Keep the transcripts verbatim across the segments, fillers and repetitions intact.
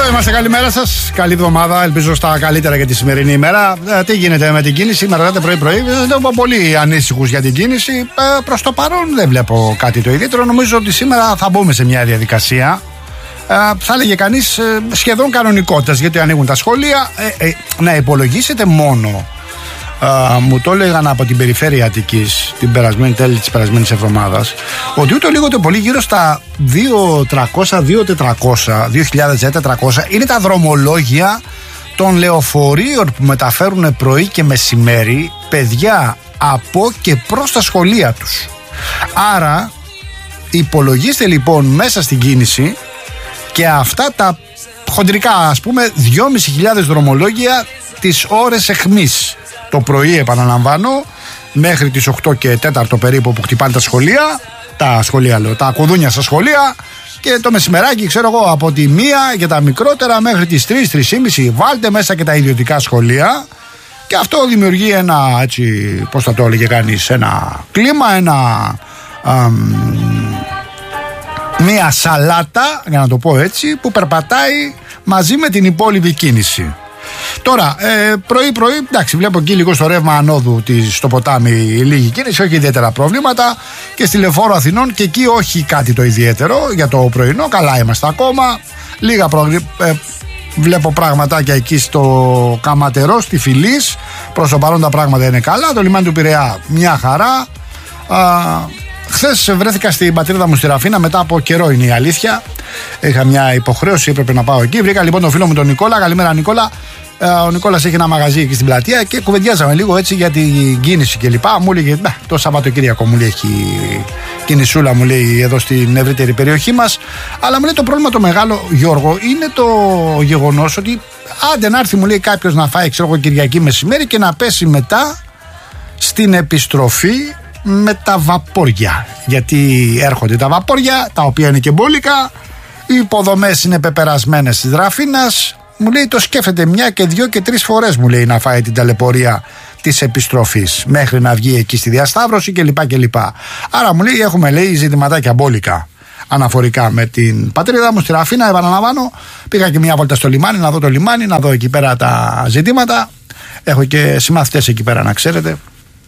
Εδώ είμαστε, καλημέρα σας. Καλή εβδομάδα, ελπίζω στα καλύτερα για τη σημερινή ημέρα. Ε, τι γίνεται με την κίνηση, με ρωτάτε πρωί-πρωί. Δεν είμαι πολύ ανήσυχους για την κίνηση. Ε, προς το παρόν δεν βλέπω κάτι το ιδιαίτερο. Νομίζω ότι σήμερα θα μπούμε σε μια διαδικασία. Ε, θα έλεγε κανείς ε, σχεδόν κανονικότητας, γιατί ανοίγουν τα σχολεία. Ε, ε, να υπολογίσετε μόνο. Uh, μου το έλεγαν από την περιφέρεια Αττικής την περασμένη τέλη της περασμένης εβδομάδας ότι ούτε λίγο ούτε πολύ γύρω στα δύο χιλιάδες τριακόσια, δύο χιλιάδες τετρακόσια, δύο χιλιάδες τετρακόσια είναι τα δρομολόγια των λεωφορείων που μεταφέρουν πρωί και μεσημέρι παιδιά από και προς τα σχολεία τους. Άρα υπολογίστε λοιπόν μέσα στην κίνηση και αυτά τα χοντρικά, ας πούμε, δυόμισι χιλιάδες δρομολόγια τις ώρες εχμής. Το πρωί, επαναλαμβάνω, μέχρι τις οκτώ και τέσσερα περίπου που χτυπάνε τα σχολεία, τα σχολεία λέω, τα κουδούνια στα σχολεία, και το μεσημεράκι, ξέρω εγώ, από τη μία για τα μικρότερα μέχρι τις τρεις, τρεις και μισή. Βάλτε μέσα και τα ιδιωτικά σχολεία και αυτό δημιουργεί ένα, έτσι, πώς θα το έλεγε κανείς, ένα κλίμα, ένα, αμ, μία σαλάτα, για να το πω έτσι, που περπατάει μαζί με την υπόλοιπη κίνηση. Τώρα, ε, πρωί-πρωί, εντάξει, βλέπω εκεί λίγο στο ρεύμα ανόδου της, στο ποτάμι λίγη κίνηση, όχι ιδιαίτερα προβλήματα, και στη Λεωφόρο Αθηνών και εκεί όχι κάτι το ιδιαίτερο για το πρωινό. Καλά είμαστε ακόμα. Λίγα προβλήματα. Ε, βλέπω πραγματάκια εκεί στο Καματερό, στη Φυλής. Προς το παρόν τα πράγματα είναι καλά. Το λιμάνι του Πειραιά μια χαρά. Χθες βρέθηκα στην πατρίδα μου στη Ραφίνα, μετά από καιρό είναι η αλήθεια. Είχα μια υποχρέωση, έπρεπε να πάω εκεί. Βρήκα λοιπόν τον φίλο μου τον Νικόλα. Καλημέρα, Νικόλα. Ο Νικόλας έχει ένα μαγαζί εκεί στην πλατεία και κουβεντιάζαμε λίγο έτσι για την κίνηση κλπ. Μου έλεγε το Σαββατοκύριακο, μου λέει, έχει κινησούλα, μου λέει, εδώ στην ευρύτερη περιοχή μας. Αλλά μου λέει το πρόβλημα το μεγάλο, Γιώργο, είναι το γεγονός ότι άντε να έρθει, μου λέει, κάποιος να φάει, ξέρω εγώ, Κυριακή μεσημέρι και να πέσει μετά στην επιστροφή με τα βαπόρια. Γιατί έρχονται τα βαπόρια, τα οποία είναι και μπόλικα, οι υποδομές είναι πεπερασμένες της Ραφίνας. Μου λέει το σκέφτεται μια και δύο και τρεις φορές, μου λέει, να φάει την ταλαιπωρία της επιστροφής μέχρι να βγει εκεί στη διασταύρωση κλπ. κλπ. Άρα μου λέει έχουμε, λέει, ζητηματάκια μπόλικα αναφορικά με την πατρίδα μου στη Ραφίνα. Επαναλαμβάνω, πήγα και μια βόλτα στο λιμάνι να δω το λιμάνι, να δω εκεί πέρα τα ζητήματα. Έχω και συμμαθητές εκεί πέρα, να ξέρετε.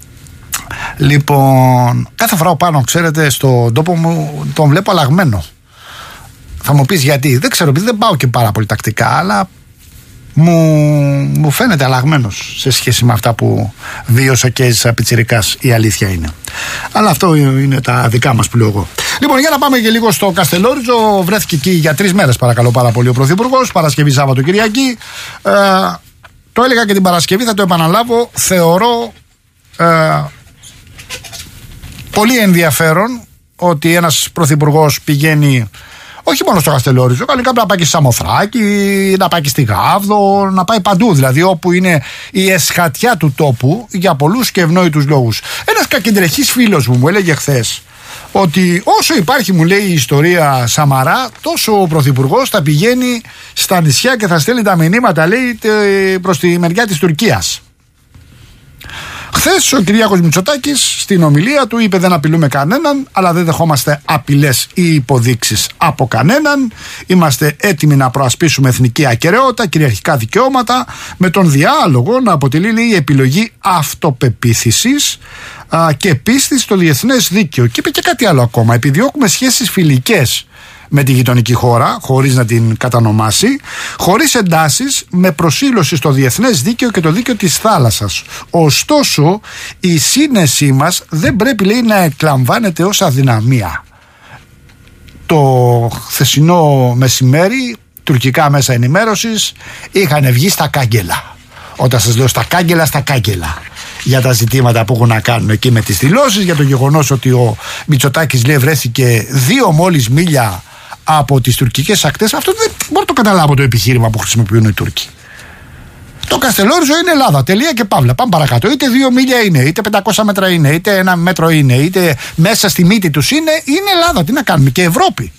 Λοιπόν, κάθε φορά πάνω, ξέρετε, στον τόπο μου τον βλέπω αλλαγμένο. Θα μου πεις γιατί, δεν ξέρω, επειδή δεν πάω και πάρα πολύ τακτικά, αλλά μου, μου φαίνεται αλλαγμένος σε σχέση με αυτά που βίωσα και έζησα πιτσιρικάς, η αλήθεια είναι. Αλλά αυτό είναι τα δικά μας που λέω εγώ. Λοιπόν, για να πάμε και λίγο στο Καστελόριζο. Βρέθηκε εκεί για τρεις μέρες, παρακαλώ πάρα πολύ, ο Πρωθυπουργός, Παρασκευή, Σάββατο, Κυριακή. Ε, το έλεγα και την Παρασκευή, θα το επαναλάβω. Θεωρώ ε, πολύ ενδιαφέρον ότι ένας Πρωθυπουργός πηγαίνει όχι μόνο στο Καστελόριζο, καλύτερα να πάει και στη Σαμοθράκη, να πάει και στη Γάβδο, να πάει παντού, δηλαδή όπου είναι η εσχατιά του τόπου για πολλούς και ευνόητους λόγους. Ένας κακεντρεχής φίλος μου μου έλεγε χθες ότι όσο υπάρχει, μου λέει, η ιστορία Σαμαρά, τόσο ο Πρωθυπουργός θα πηγαίνει στα νησιά και θα στέλνει τα μηνύματα, λέει, προς τη μεριά της Τουρκίας. Χθες ο Κυριάκος Μητσοτάκης στην ομιλία του είπε δεν απειλούμε κανέναν, αλλά δεν δεχόμαστε απειλές ή υποδείξεις από κανέναν. Είμαστε έτοιμοι να προασπίσουμε εθνική ακεραιότητα, κυριαρχικά δικαιώματα, με τον διάλογο να αποτελεί, λέει, η επιλογή αυτοπεποίθησης α, και πίστης στο διεθνές δίκαιο. Και είπε και κάτι άλλο ακόμα, επιδιώκουμε σχέσεις φιλικές με τη γειτονική χώρα, χωρίς να την κατανομάσει, χωρίς εντάσεις, με προσήλωση στο διεθνές δίκαιο και το δίκαιο της θάλασσας. Ωστόσο, η σύνεσή μας δεν πρέπει, λέει, να εκλαμβάνεται ως αδυναμία. Το χθεσινό μεσημέρι, τουρκικά μέσα ενημέρωσης είχαν βγει στα κάγκελα. Όταν σας λέω στα κάγκελα, στα κάγκελα. Για τα ζητήματα που έχουν να κάνουν εκεί με τις δηλώσεις, για το γεγονός ότι ο Μητσοτάκης, λέει, βρέθηκε δύο μόλις μίλια από τις τουρκικές ακτές. Αυτό δεν μπορώ να το καταλάβω, το επιχείρημα που χρησιμοποιούν οι Τούρκοι. Το Καστελόριζο είναι Ελλάδα. Τελεία και παύλα. Πάμε παρακάτω. Είτε δύο μίλια είναι, είτε πεντακόσια μέτρα είναι, είτε ένα μέτρο είναι, είτε μέσα στη μύτη τους είναι. Είναι Ελλάδα. Τι να κάνουμε, και Ευρώπη.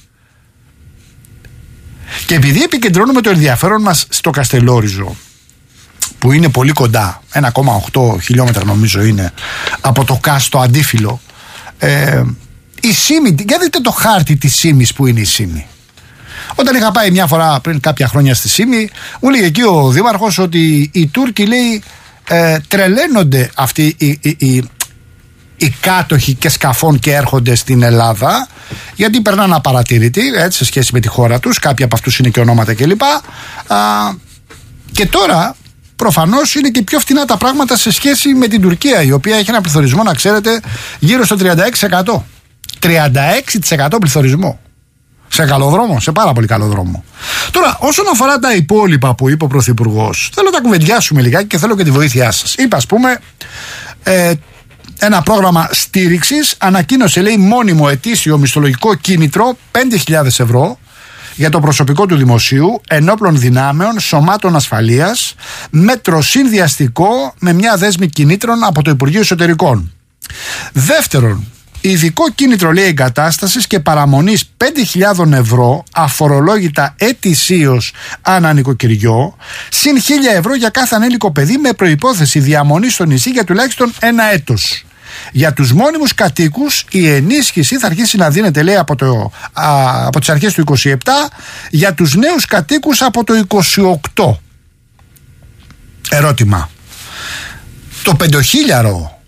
Και επειδή επικεντρώνουμε το ενδιαφέρον μας στο Καστελόριζο, που είναι πολύ κοντά, ένα κόμμα οκτώ χιλιόμετρα νομίζω είναι από το Κάστο Αντίφυλλο, ε, η Σύμη, για δείτε το χάρτη της Σύμης που είναι η Σύμη. Όταν είχα πάει μια φορά πριν κάποια χρόνια στη Σύμη, μου λέει εκεί ο δήμαρχος ότι οι Τούρκοι, λέει, ε, τρελαίνονται αυτοί οι, οι, οι, οι κάτοχοι και σκαφών και έρχονται στην Ελλάδα, γιατί περνάνε απαρατήρητοι, έτσι, σε σχέση με τη χώρα τους. Κάποιοι από αυτούς είναι και ονόματα κλπ. Και τώρα προφανώς είναι και πιο φτηνά τα πράγματα σε σχέση με την Τουρκία, η οποία έχει ένα πληθωρισμό, να ξέρετε, γύρω στο τριάντα έξι τοις εκατό. τριάντα έξι τοις εκατό πληθωρισμό. Σε καλό δρόμο, σε πάρα πολύ καλό δρόμο. Τώρα, όσον αφορά τα υπόλοιπα που είπε ο Πρωθυπουργός, θέλω να τα κουβεντιάσουμε λιγάκι και θέλω και τη βοήθειά σας. Είπε, ας πούμε, ε, ένα πρόγραμμα στήριξης, ανακοίνωσε, λέει, μόνιμο ετήσιο μισθολογικό κίνητρο πέντε χιλιάδες ευρώ για το προσωπικό του δημοσίου, ενόπλων δυνάμεων, σωμάτων ασφαλείας, μέτρο συνδυαστικό με μια δέσμη κινήτρων από το Υπουργείο Εσωτερικών. Δεύτερον, ειδικό κίνητρο, λέει, εγκατάστασης και παραμονής πέντε χιλιάδες ευρώ αφορολόγητα ετησίως ανά νοικοκυριό, συν χίλια ευρώ για κάθε ανήλικο παιδί με προϋπόθεση διαμονή στο νησί για τουλάχιστον ένα έτος. Για τους μόνιμους κατοίκους η ενίσχυση θα αρχίσει να δίνεται, λέει, από, το, α, από τις αρχές του είκοσι επτά, για τους νέους κατοίκους από το είκοσι οκτώ. Ερώτημα. Το πεντοχίλιαρο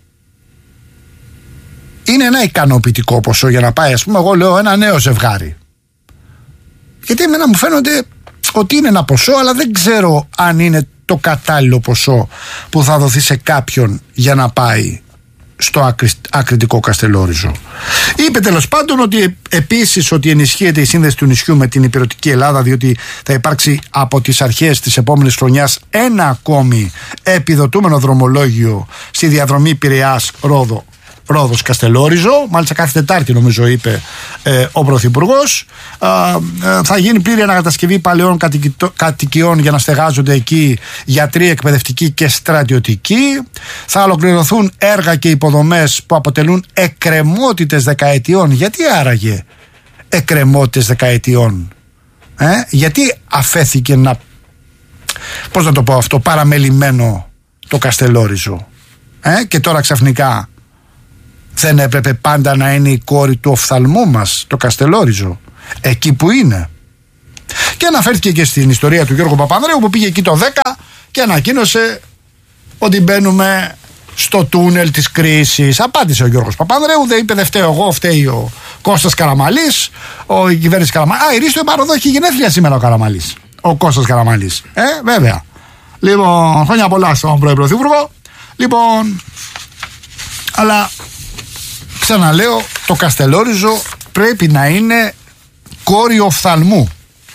είναι ένα ικανοποιητικό ποσό για να πάει, ας πούμε, εγώ λέω, ένα νέο ζευγάρι? Γιατί εμένα μου φαίνονται ότι είναι ένα ποσό, αλλά δεν ξέρω αν είναι το κατάλληλο ποσό που θα δοθεί σε κάποιον για να πάει στο ακριτικό Καστελόριζο. Είπε τέλος πάντων ότι επίσης ότι ενισχύεται η σύνδεση του νησιού με την υπηρετική Ελλάδα, διότι θα υπάρξει από τις αρχές της επόμενης χρονιάς ένα ακόμη επιδοτούμενο δρομολόγιο στη διαδρομή Πειραιάς Ρόδο Ρόδος Καστελόριζο. Μάλιστα κάθε Τετάρτη, νομίζω, είπε ε, ο Πρωθυπουργός. Ε, ε, θα γίνει πλήρη ανακατασκευή παλαιών κατοικιών για να στεγάζονται εκεί γιατροί, εκπαιδευτικοί και στρατιωτικοί. Θα ολοκληρωθούν έργα και υποδομές που αποτελούν εκκρεμότητες δεκαετιών. Γιατί άραγε εκκρεμότητες δεκαετιών? Ε? Γιατί αφέθηκε να, πώς να το πω αυτό, παραμελημένο το Καστελόριζο? Ε? Και τώρα ξαφνικά δεν έπρεπε πάντα να είναι η κόρη του οφθαλμού μας το Καστελόριζο, εκεί που είναι? Και αναφέρθηκε και στην ιστορία του Γιώργου Παπανδρέου, που πήγε εκεί το δέκα και ανακοίνωσε ότι μπαίνουμε στο τούνελ της κρίσης. Απάντησε ο Γιώργος Παπανδρέου, δεν είπε, δεν φταίω εγώ, φταίει ο Κώστας Καραμαλής, ο η κυβέρνηση Καραμαλής. Α, η Ρίστο Επαροδό έχει γενέθλια σήμερα ο Καραμαλής, ο Κώστας Καραμαλής. Ε, βέβαια. Λοιπόν, χρόνια πολλά στον Πρωθυπουργό. Λοιπόν, αλλά ξαναλέω, το Καστελόριζο πρέπει να είναι κόρη οφθαλμού.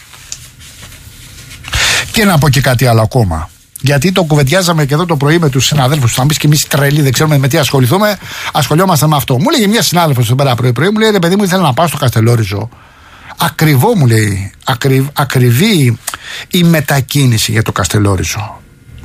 Και να πω και κάτι άλλο ακόμα, γιατί το κουβεντιάζαμε και εδώ το πρωί με τους συναδέλφους. Θα μου πεις και εμείς τρελοί, δεν ξέρουμε με τι ασχοληθούμε. Ασχολιόμαστε με αυτό. Μου λέγε μια συνάδελφος εδώ πέρα πρωί-πρωί, μου λέει, ρε παιδί μου, ήθελα να πάω στο Καστελόριζο. Ακριβό, μου λέει, ακρι, ακριβή η μετακίνηση για το Καστελόριζο.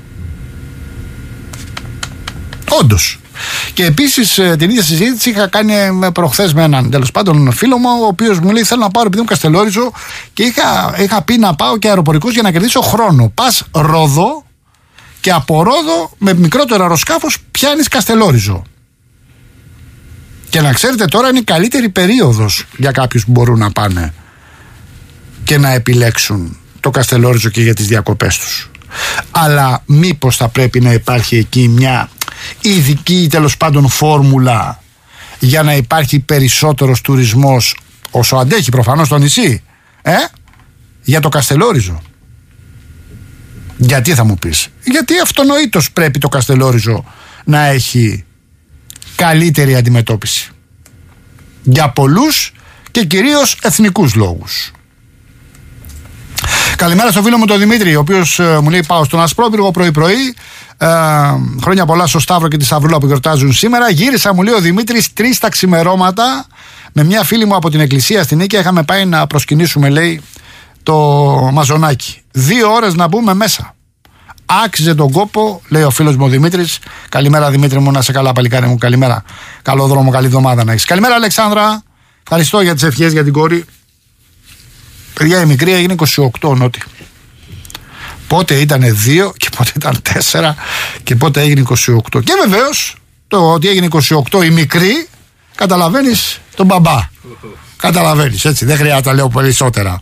Όντως. Και επίσης την ίδια συζήτηση είχα κάνει προχθές με έναν, τέλος πάντων, φίλο μου, ο οποίος μου λέει, θέλω να πάω επειδή μου Καστελόριζο, και είχα, είχα πει να πάω και αεροπορικούς για να κερδίσω χρόνο. Πας Ρόδο και από Ρόδο με μικρότερο αεροσκάφος πιάνεις Καστελόριζο. Και να ξέρετε, τώρα είναι η καλύτερη περίοδος για κάποιους που μπορούν να πάνε και να επιλέξουν το Καστελόριζο και για τις διακοπές τους. Αλλά μήπως θα πρέπει να υπάρχει εκεί μια ειδική, τέλος πάντων, φόρμουλα για να υπάρχει περισσότερος τουρισμός, όσο αντέχει προφανώς το νησί, ε? για το Καστελόριζο. Γιατί, θα μου πεις? Γιατί αυτονοήτως πρέπει το Καστελόριζο να έχει καλύτερη αντιμετώπιση για πολλούς και κυρίως εθνικούς λόγους. Καλημέρα στο φίλο μου τον Δημήτρη, ο οποίος ε, μου λέει, πάω στον Ασπρόπυργο πρωί-πρωί. Ε, χρόνια πολλά στο Σταύρο και τη Σταυρούλα που γιορτάζουν σήμερα. Γύρισα, μου λέει ο Δημήτρης, τρεις τα ξημερώματα με μια φίλη μου από την εκκλησία στην Νίκαια. Είχαμε πάει να προσκυνήσουμε, λέει, το μαζονάκι. Δύο ώρες να μπούμε μέσα. Άξιζε τον κόπο, λέει ο φίλος μου ο Δημήτρης. Καλημέρα, Δημήτρη μου, να σε καλά, παλικάρι μου. Καλημέρα. Καλό δρόμο, καλή εβδομάδα να έχεις. Καλημέρα, Αλεξάνδρα. Ευχαριστώ για τις ευχές για την κόρη. Παιδιά, η μικρή έγινε είκοσι οκτώ νότι. Πότε ήταν δύο και πότε ήταν τέσσερα και πότε έγινε είκοσι οκτώ. Και βεβαίως το ότι έγινε είκοσι οκτώ η μικρή, καταλαβαίνεις τον μπαμπά. Καταλαβαίνεις, έτσι, δεν χρειάζεται να λέω περισσότερα.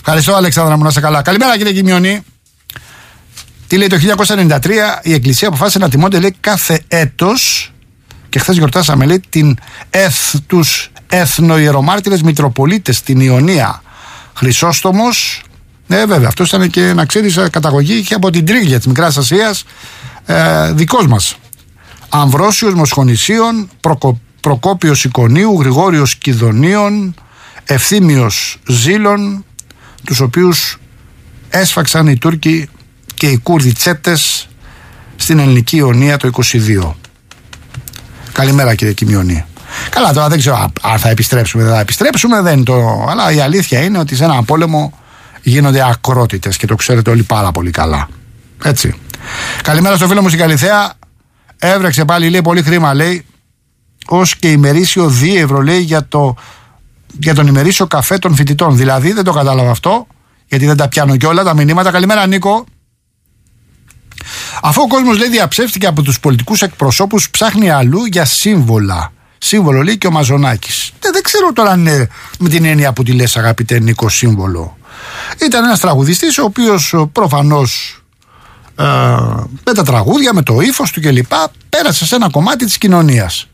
Ευχαριστώ, Αλεξάνδρα μου, να είσαι καλά. Καλημέρα, κύριε Κιμιονή. Τι λέει το χίλια εννιακόσια ενενήντα τρία, η Εκκλησία αποφάσισε να τιμώνται, λέει, κάθε έτος, και χθες γιορτάσαμε, λέει, την εθ, τους εθνοϊερομάρτυρες Μητροπολίτες στην Ιωνία. Χρυσόστομος, ε, βέβαια, αυτός ήταν και, να ξέρεις, καταγωγή, είχε από την Τρίγλια της Μικράς Ασίας, ε, δικός μας. Αμβρόσιος Μοσχονησίων, Προκο, Προκόπιος Ικονίου, Γρηγόριος Κιδωνίων, Ευθύμιος Ζήλων, τους οποίους έσφαξαν οι Τούρκοι και οι Κούρδοι τσέτες στην Ελληνική Ιωνία το είκοσι δύο. Καλημέρα, κύριε Κιμιονή. Καλά, τώρα δεν ξέρω αν θα επιστρέψουμε, δεν θα επιστρέψουμε, δεν είναι το... αλλά η αλήθεια είναι ότι σε έναν πόλεμο γίνονται ακρότητες και το ξέρετε όλοι πάρα πολύ καλά. Έτσι. Καλημέρα στο φίλο μου στην Καλιθέα. Έβρεξε πάλι, λέει, πολύ χρήμα, λέει, ως και ημερήσιο δύο ευρώ, λέει, για, το, για τον ημερήσιο καφέ των φοιτητών. Δηλαδή δεν το κατάλαβα αυτό, γιατί δεν τα πιάνω και όλα τα μηνύματα. Καλημέρα, Νίκο. Αφού ο κόσμος, λέει, διαψεύστηκε από τους πολιτικούς εκπροσώπους, ψάχνει αλλού για σύμβολα. Σύμβολο, λέει, και ο Μαζονάκης. Δεν, δεν ξέρω τώρα αν είναι με την έννοια που τη λες, αγαπητέ Νίκο, σύμβολο. Ήταν ένας τραγουδιστής ο οποίος προφανώς ε, με τα τραγούδια, με το ύφος του κλπ. Πέρασε σε ένα κομμάτι της κοινωνίας.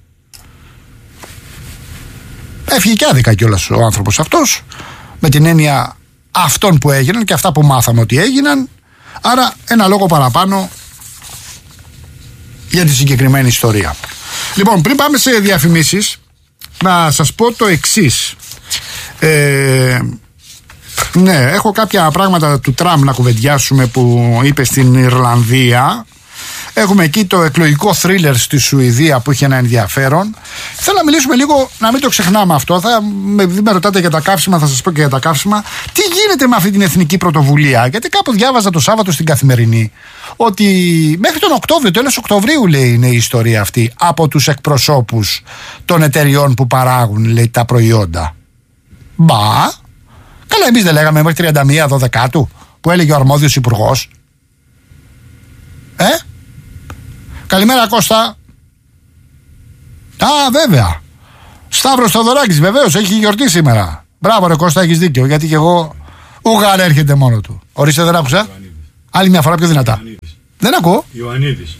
Έφυγε και άδικα κιόλας ο άνθρωπος αυτός, με την έννοια αυτών που έγιναν και αυτά που μάθαμε ότι έγιναν. Άρα ένα λόγο παραπάνω για τη συγκεκριμένη ιστορία. Λοιπόν, πριν πάμε σε διαφημίσεις, να σας πω το εξής. Ε, ναι, έχω κάποια πράγματα του Τραμπ να κουβεντιάσουμε που είπε στην Ιρλανδία. Έχουμε εκεί το εκλογικό θρίλερ στη Σουηδία που είχε ένα ενδιαφέρον. Θέλω να μιλήσουμε λίγο, να μην το ξεχνάμε αυτό. Θα με, με ρωτάτε για τα καύσιμα, θα σας πω και για τα καύσιμα. Τι γίνεται με αυτή την εθνική πρωτοβουλία? Γιατί κάπου διάβαζα το Σάββατο στην Καθημερινή ότι μέχρι τον Οκτώβριο, τέλος Οκτωβρίου, λέει, είναι η ιστορία αυτή, από τους εκπροσώπους των εταιριών που παράγουν, λέει, τα προϊόντα. Μπα, καλά, εμείς δεν λέγαμε μέχρι τριάντα μία Δωδεκάτου που έλεγε ο αρμόδιος υπουργός? Ε? Καλημέρα, Κώστα. Α, βέβαια. Σταύρος Θοδωράκης, βεβαίως, έχει γιορτή σήμερα. Μπράβο, ρε Κώστα, έχεις δίκιο. Γιατί και εγώ ουγαν έρχεται μόνο του. Ορίστε, δεν άκουσα. Ιωαννίδης. Άλλη μια φορά πιο δυνατά. Ιωαννίδης. Δεν ακούω. Ιωαννίδης.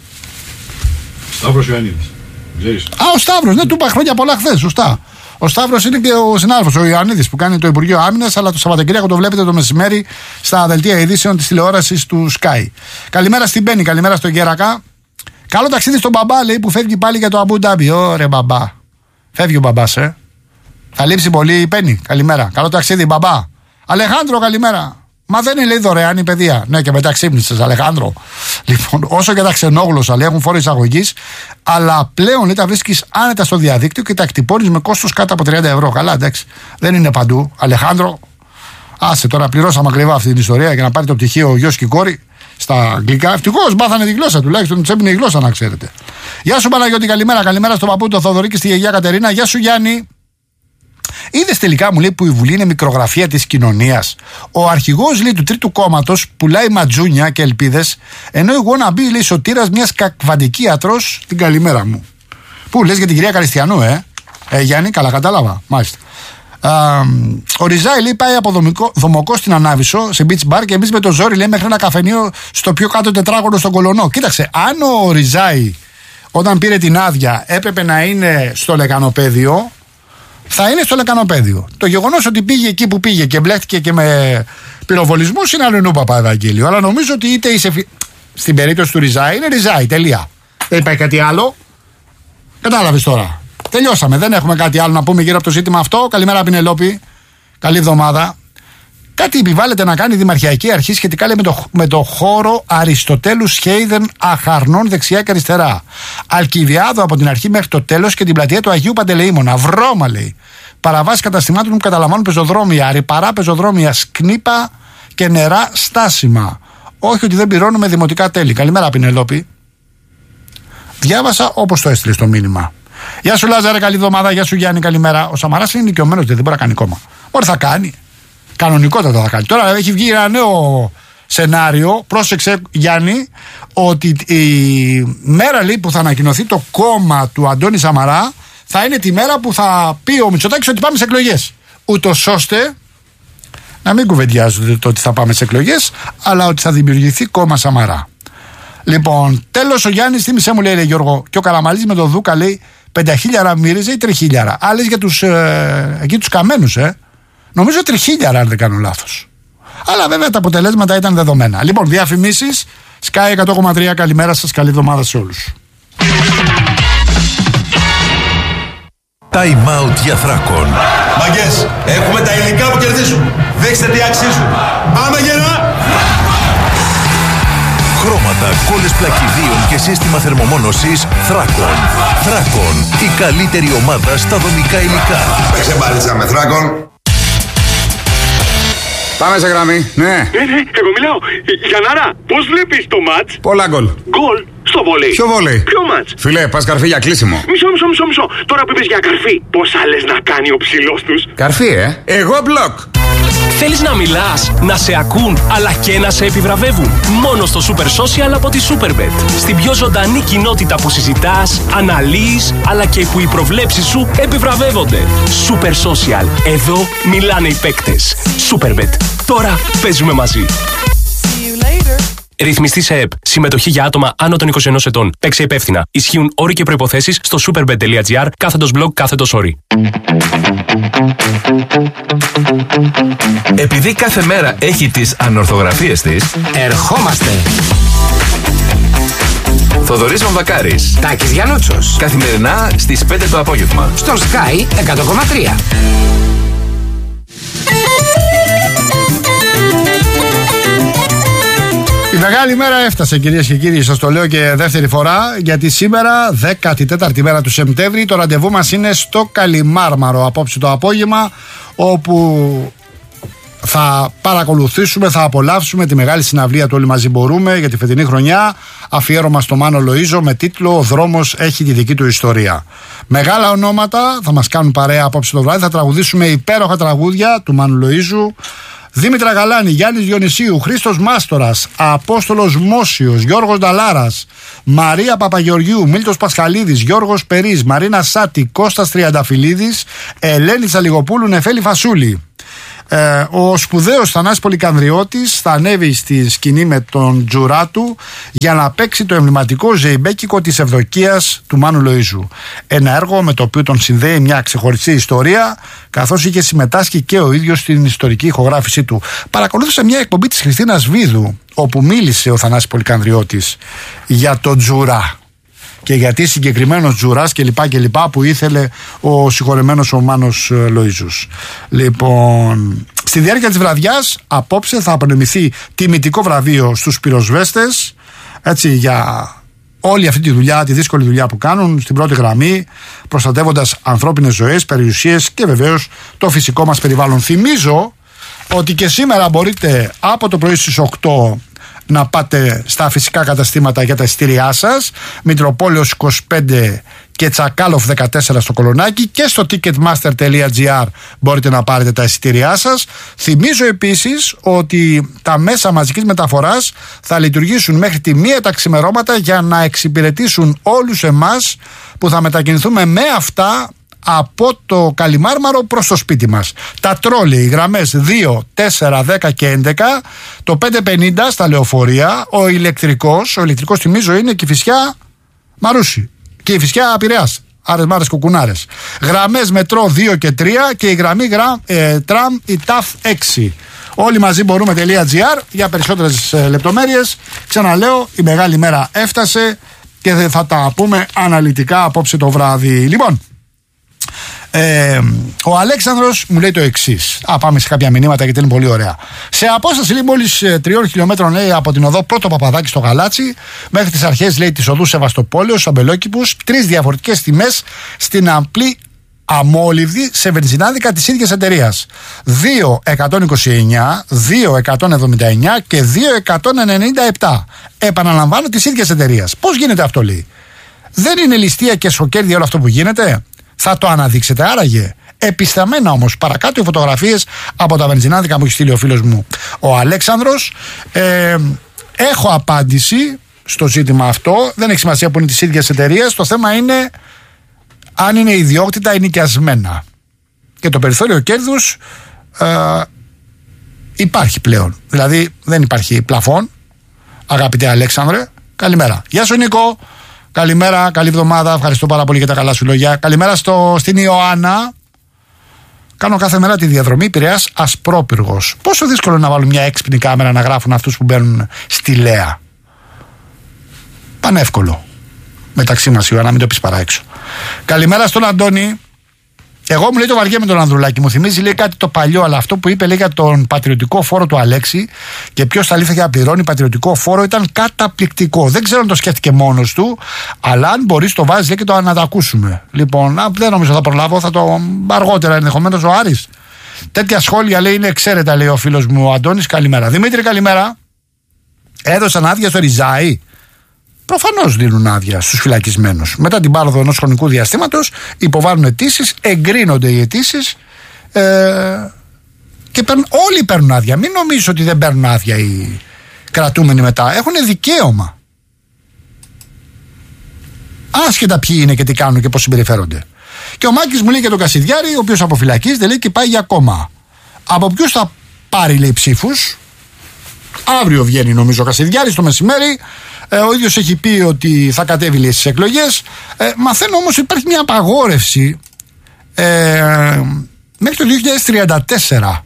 Σταύρος Ιωαννίδης. Ξέρεις. Α, ο Σταύρος, ναι, του είπα χρόνια πολλά χθες, σωστά. Ο Σταύρος είναι και ο συνάδελφος, ο Ιωαννίδης, που κάνει το Υπουργείο Άμυνας, αλλά το Σαββατοκύριακο το βλέπετε το μεσημέρι στα δελτία ειδήσεων της τηλεόρασης του Sky. Καλημέρα στην Μπέννη, καλημέρα στον Γέρακα. Καλό ταξίδι στον μπαμπά, λέει, που φεύγει πάλι για το Αμπού Ντάμπι. Ωρε μπαμπά. Φεύγει ο μπαμπάς, ε. Θα λείψει πολύ η Πέννη. Καλημέρα. Καλό ταξίδι, μπαμπά. Αλεχάνδρο, καλημέρα. Μα δεν είναι, λέει, δωρεάν η παιδεία. Ναι, και μετά ξύπνησες, Αλεχάνδρο. Λοιπόν, όσο και τα ξενόγλωσσα, λέει, έχουν φόρο εισαγωγής, αλλά πλέον, λέει, τα βρίσκεις άνετα στο διαδίκτυο και τα εκτυπώνεις με κόστος κάτω από τριάντα ευρώ. Καλά, εντάξει. Δεν είναι παντού. Αλεχάνδρο, άσε τώρα, πληρώσαμε ακριβά αυτή την ιστορία για να πάρει το πτυχίο ο γιος και η κόρη. Στα αγγλικά, ευτυχώς μάθανε τη γλώσσα, τουλάχιστον τους έμεινε η γλώσσα, να ξέρετε. Γεια σου, Παναγιώτη, καλημέρα. Καλημέρα στον παππού, τον Θοδωρή, και στη γιαγιά Κατερίνα. Γεια σου, Γιάννη. Είδες τελικά, μου λέει, που η Βουλή είναι μικρογραφία της κοινωνίας? Ο αρχηγός, λέει, του Τρίτου Κόμματος πουλάει ματζούνια και ελπίδες, ενώ η wannabe, λέει, σωτήρας μιας κακβαντικίατρος. Την καλημέρα μου. Πού λες για την κυρία Καριστιανού, ε? ε Γιάννη, καλά κατάλαβα. Μάλιστα. Uh, ο Ριζάη, λέει, πάει από δομικό, δομοκό στην Ανάβησο σε beach bar και εμείς με το ζόρι, λέει, μέχρι ένα καφενείο στο πιο κάτω τετράγωνο στον Κολονό. Κοίταξε, αν ο Ριζάη όταν πήρε την άδεια έπρεπε να είναι στο λεκανοπέδιο, θα είναι στο λεκανοπέδιο. Το γεγονός ότι πήγε εκεί που πήγε και μπλέχτηκε και με πυροβολισμούς είναι αλλονού, παπά Ευαγγέλιο. Αλλά νομίζω ότι είτε είσαι φι... στην περίπτωση του Ριζάη είναι Ριζάη, τελεία. Δεν υπάρχει κάτι άλλο. Κατάλαβες τώρα. Τελειώσαμε. Δεν έχουμε κάτι άλλο να πούμε γύρω από το ζήτημα αυτό. Καλημέρα, Πινελόπη. Καλή εβδομάδα. Κάτι επιβάλλεται να κάνει η Δημαρχιακή Αρχή σχετικά, λέει, με, το, με το χώρο Αριστοτέλου Σχέιδεν Αχαρνών δεξιά και αριστερά. Αλκιβιάδο από την αρχή μέχρι το τέλος και την πλατεία του Αγίου Παντελεήμονα. Βρώμα, λέει. Παραβάσεις καταστημάτων που καταλαμβάνουν πεζοδρόμια, ρηπαρά πεζοδρόμια, σκνήπα και νερά στάσιμα. Όχι ότι δεν πληρώνουμε δημοτικά τέλη. Καλημέρα, Πινελόπη. Διάβασα όπως το έστειλε στο μήνυμα. Γεια σου, Λάζαρε, καλή εβδομάδα. Γεια σου, Γιάννη, καλημέρα. Ο Σαμαράς είναι νοικιωμένος, δεν μπορεί να κάνει κόμμα. Μπορεί, θα κάνει. Κανονικότατα θα κάνει. Τώρα έχει βγει ένα νέο σενάριο. Πρόσεξε, Γιάννη, ότι η μέρα, λέει, που θα ανακοινωθεί το κόμμα του Αντώνη Σαμαρά θα είναι τη μέρα που θα πει ο Μητσοτάκης ότι πάμε σε εκλογές. Ούτως ώστε να μην κουβεντιάζονται το ότι θα πάμε σε εκλογές, αλλά ότι θα δημιουργηθεί κόμμα Σαμαρά. Λοιπόν, τέλος ο Γιάννης, θύμισέ μου, λέει, λέει Γιώργο, και ο Καραμαλής με τον Δούκα λέει πενταχίλιαρα μύριζε ή τριχίλιαρα. Άλλες για τους, ε, εκεί τους καμένους, ε. Νομίζω τριχίλιαρα, αν δεν κάνω λάθος. Αλλά βέβαια τα αποτελέσματα ήταν δεδομένα. Λοιπόν, διαφημίσεις, Sky εκατό κόμμα τρία, καλημέρα σας, καλή εβδομάδα σε όλους. Time out για Θράκον. Μαγκές, έχουμε τα υλικά που κερδίζουν. Δείξτε τι αξίζουν. Πάμε γερά! Χρώματα, κόλλες πλακιδίων και σύστημα θερμομόνωσης Θράκον. Θράκον, η καλύτερη ομάδα στα δομικά υλικά. Παίξε μπάλιτσα με Θράκον. Πάμε σε γραμμή, ναι. Ναι, ναι, εγώ μιλάω. Γιαννάρα, πώς βλέπεις το μάτς? Πολλά γκολ. Γκολ στο βόλεϊ. Ποιο βόλεϊ? Ποιο μάτς? Φιλέ, πας καρφί για κλείσιμο. Μισό, μισό, μισό, μισό. Τώρα που είπες για καρφί, πόσα λες να κάνει ο ψηλός τους? Καρφί, ε. Εγώ μπλοκ. Θέλεις να μιλάς, να σε ακούν, αλλά και να σε επιβραβεύουν? Μόνο στο Super Social από τη Superbet. Στην πιο ζωντανή κοινότητα που συζητάς, αναλύεις, αλλά και που οι προβλέψεις σου επιβραβεύονται. Super Social. Εδώ μιλάνε οι παίκτες. Superbet. Τώρα παίζουμε μαζί. Ρυθμιστή σε ΕΠ. Συμμετοχή για άτομα άνω των είκοσι ενός ετών. Παίξε υπεύθυνα. Ισχύουν όροι και προϋποθέσεις στο superbet.gr κάθετος blog κάθετος όροι. Επειδή κάθε μέρα έχει τις ανορθογραφίες της, ερχόμαστε. Θοδωρής Βαμβακάρης, Τάκης Γιαννούτσος. καθημερινά στις πέντε το απόγευμα. Στον Sky εκατό κόμμα τρία. Η μεγάλη μέρα έφτασε, κυρίες και κύριοι, σας το λέω και δεύτερη φορά, γιατί σήμερα, δέκατη τέταρτη μέρα του Σεπτέμβρη, το ραντεβού μας είναι στο Καλιμάρμαρο απόψε το απόγευμα, όπου θα παρακολουθήσουμε, θα απολαύσουμε τη μεγάλη συναυλία του Όλοι Μαζί Μπορούμε για τη φετινή χρονιά, αφιέρωμα στο Μάνο Λοΐζο με τίτλο «Ο δρόμος έχει τη δική του ιστορία». Μεγάλα ονόματα θα μας κάνουν παρέα απόψε το βράδυ, θα τραγουδήσουμε υπέροχα τραγούδια του Μάνου Λοΐζου. Δήμητρα Γαλάνη, Γιάννης Διονυσίου, Χρήστος Μάστορας, Απόστολος Μόσιος, Γιώργος Νταλάρας, Μαρία Παπαγεωργιού, Μίλτος Πασχαλίδης, Γιώργος Περής, Μαρίνα Σάτη, Κώστας Τριανταφυλλίδης, Ελένη Τσαλιγοπούλου, Νεφέλη Φασούλη. Ε, ο σπουδαίος Θανάσης Πολυκανδριώτης θα ανέβει στη σκηνή με τον τζουρά του για να παίξει το εμβληματικό ζεϊμπέκικο της Ευδοκίας του Μάνου Λοΐζου. Ένα έργο με το οποίο τον συνδέει μια ξεχωριστή ιστορία, καθώς είχε συμμετάσχει και ο ίδιος στην ιστορική ηχογράφησή του. Παρακολούθησε μια εκπομπή της Χριστίνας Βίδου, όπου μίλησε ο Θανάσης Πολυκανδριώτης για τον τζουρά και γιατί συγκεκριμένος τζουράς και λοιπά και λοιπά που ήθελε ο συγχωρεμένος ο Μάνος Λοΐζους. Λοιπόν, στη διάρκεια της βραδιάς απόψε θα απονεμηθεί τιμητικό βραβείο στους πυροσβέστες, έτσι, για όλη αυτή τη δουλειά, τη δύσκολη δουλειά που κάνουν στην πρώτη γραμμή, προστατεύοντας ανθρώπινες ζωές, περιουσίες και βεβαίως το φυσικό μας περιβάλλον. Θυμίζω ότι και σήμερα μπορείτε από το πρωί στις οκτώ να πάτε στα φυσικά καταστήματα για τα εισιτήριά σας, Μητροπόλεως είκοσι πέντε και Τσακάλοφ δεκατέσσερα στο Κολονάκι, και στο ticketmaster τελεία gr μπορείτε να πάρετε τα εισιτήριά σας. Θυμίζω επίσης ότι τα μέσα μαζικής μεταφοράς θα λειτουργήσουν μέχρι τη μία τα ξημερώματα για να εξυπηρετήσουν όλους εμάς που θα μετακινηθούμε με αυτά από το Καλιμάρμαρο προς το σπίτι μας. Τα τρόλι, οι γραμμές δύο, τέσσερα, δέκα και έντεκα, το πεντακόσια πενήντα στα λεωφορεία, ο ηλεκτρικός, ο ηλεκτρικός θυμίζω είναι Κηφισιά Μαρούσι και η Κηφισιά Πειραιάς, Άρες Μάρες Κουκουνάρες. Γραμμές μετρό δύο και τρία και η γραμμή γραμ, ε, τραμ η ταφ έξι. Όλοι μαζί μπορούμε.gr για περισσότερες ε, λεπτομέρειες. Ξαναλέω, η μεγάλη μέρα έφτασε και θα τα πούμε αναλυτικά απόψε το βράδυ. Λοιπόν, Ε, ο Αλέξανδρος μου λέει το εξής. Α, πάμε σε κάποια μηνύματα γιατί είναι πολύ ωραία. Σε απόσταση λέει μόλις ε, τριών χιλιόμετρων, λέει, από την οδό Πρώτο Παπαδάκι στο Γαλάτσι μέχρι τις αρχές, λέει, της οδού Σεβαστοπόλεως, Αμπελόκηπους, τρεις διαφορετικές τιμές στην απλή αμόλυβδη σε βενζινάδικα της ίδιας εταιρείας. δύο εκατόν είκοσι εννιά, δύο εκατόν εβδομήντα εννιά και δύο εκατόν ενενήντα επτά. Επαναλαμβάνω, της ίδιας εταιρείας. Πώς γίνεται αυτό, λέει? Δεν είναι ληστεία και σοκέρδια όλο αυτό που γίνεται? Θα το αναδείξετε άραγε? Επισταμένα όμως παρακάτω οι φωτογραφίες από τα βενζινάδικα που έχει στείλει ο φίλος μου ο Αλέξανδρος. Ε, έχω απάντηση στο ζήτημα αυτό. Δεν έχει σημασία που είναι της ίδιας εταιρείας. Το θέμα είναι αν είναι ιδιόκτητα ή νοικιασμένα. Και το περιθώριο κέρδους ε, υπάρχει πλέον. Δηλαδή δεν υπάρχει πλαφόν. Αγαπητέ Αλέξανδρε, καλημέρα. Γεια σου Νίκο. Καλημέρα, καλή εβδομάδα. Ευχαριστώ πάρα πολύ για τα καλά σου λόγια. Καλημέρα στο, στην Ιωάννα. Κάνω κάθε μέρα τη διαδρομή Πειραιάς Ασπρόπυργος. Πόσο δύσκολο να βάλουν μια έξυπνη κάμερα να γράφουν αυτούς που μπαίνουν στη Λέα. Πανεύκολο. Μεταξύ μας Ιωάννα, μην το πεις παρά έξω. Καλημέρα στον Αντώνη. Εγώ μου λέει το βαριέμαι τον Ανδρουλάκη. Μου θυμίζει λέει κάτι το παλιό, αλλά αυτό που είπε λέει για τον πατριωτικό φόρο του Αλέξη και ποιος θα λύθηκε να πληρώνει πατριωτικό φόρο ήταν καταπληκτικό. Δεν ξέρω αν το σκέφτηκε μόνος του, αλλά αν μπορεί το βάζει λέει, και το να το ακούσουμε. Λοιπόν, α, δεν νομίζω θα προλάβω, θα το αργότερα ενδεχομένως ο Άρης. Τέτοια σχόλια λέει είναι εξαίρετα, λέει ο φίλος μου ο Αντώνης. Καλημέρα. Δημήτρη, καλημέρα. Έδωσαν άδεια στο Ριζάι. Προφανώς δίνουν άδεια στους φυλακισμένους. Μετά την πάροδο ενός χρονικού διαστήματος υποβάλλουν αιτήσεις, εγκρίνονται οι αιτήσεις ε, και παίρνουν, όλοι παίρνουν άδεια. Μην νομίζεις ότι δεν παίρνουν άδεια οι κρατούμενοι μετά. Έχουν δικαίωμα. Άσχετα ποιοι είναι και τι κάνουν και πώς συμπεριφέρονται. Και ο Μάκης μου λέει για τον Κασιδιάρη, ο οποίος αποφυλακίζεται, λέει και πάει για κόμμα. Από ποιους θα πάρει λέει ψήφους? Αύριο βγαίνει νομίζω ο Κασιδιάρης το μεσημέρι. Ε, ο ίδιος έχει πει ότι θα κατέβει λέει, στις εκλογές. Ε, μαθαίνω όμως ότι υπάρχει μια απαγόρευση ε, μέχρι το δύο χιλιάδες τριάντα τέσσερα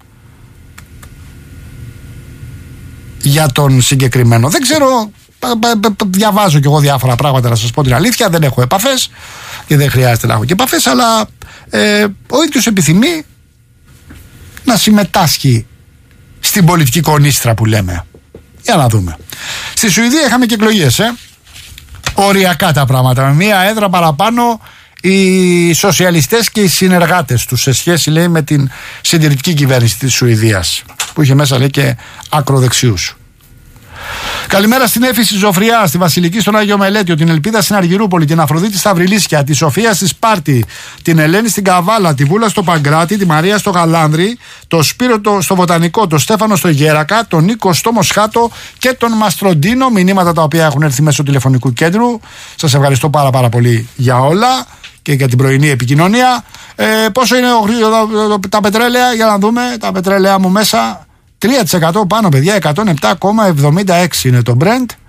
για τον συγκεκριμένο. Δεν ξέρω, διαβάζω κι εγώ διάφορα πράγματα να σας πω την αλήθεια. Δεν έχω επαφές και δεν χρειάζεται να έχω και επαφές, αλλά ε, ο ίδιος επιθυμεί να συμμετάσχει στην πολιτική κονίστρα που λέμε. Για να δούμε. Στη Σουηδία είχαμε και εκλογές, ε. Οριακά τα πράγματα. Με μία έδρα παραπάνω οι σοσιαλιστές και οι συνεργάτες τους σε σχέση λέει με την συντηρητική κυβέρνηση της Σουηδίας που είχε μέσα λέει και ακροδεξιούς. Καλημέρα στην Έφη στη Ζωφριά, στη Βασιλική στον Άγιο Μελέτιο, την Ελπίδα στην Αργυρούπολη, την Αφροδίτη στα Βρυλίσια, τη Σοφία στη Σπάρτη, την Ελένη στην Καβάλα, τη Βούλα στο Παγκράτη, τη Μαρία στο Γαλάνδρη, το Σπύρο το, στο Βοτανικό, το Στέφανο στο Γέρακα, τον Νίκο στο Μοσχάτο και τον Μαστροντίνο. Μηνύματα τα οποία έχουν έρθει μέσω τηλεφωνικού κέντρου. Σας ευχαριστώ πάρα πάρα πολύ για όλα και για την πρωινή επικοινωνία. Ε, πόσο είναι ο, τα πετρέλαια, για να δούμε τα πετρέλαια μου μέσα. τρία τοις εκατό πάνω παιδιά, εκατόν επτά κόμμα εβδομήντα έξι είναι το Brent.